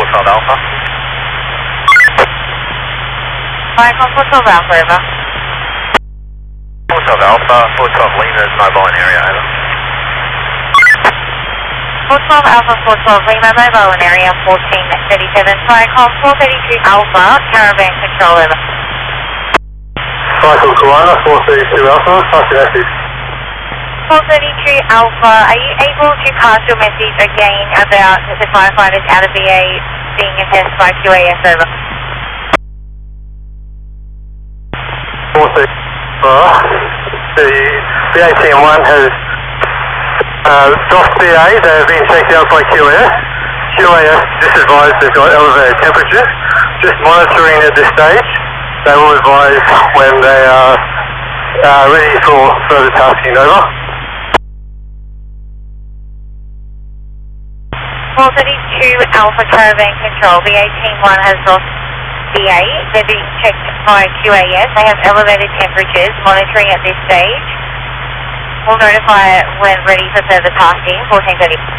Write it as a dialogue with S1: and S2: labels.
S1: 412 Alpha.
S2: Viacom 412 Alpha, over.
S1: 412 Alpha, 412 Lima is mobile in area, over.
S2: 412 Alpha, 412 Lima, mobile in area 1437. Viacom 432 Alpha, caravan control, over.
S1: Viacom Koala, 432 Alpha, pass your message.
S2: 432 Alpha, are you able to pass your message again about the firefighters out of VA being assessed by QAS, over?
S1: 432 the VA Team 1 has DOS BA, they have been checked out by QAS. QAS just advised they've got elevated temperatures. Just monitoring at this stage. They will advise when they are ready for further tasking, over.
S2: 432 Alpha Caravan Control, VA Team 1 has lost VA. They're being checked by QAS. They have elevated temperatures, monitoring at this stage. We'll notify when ready for further tasking, 1430.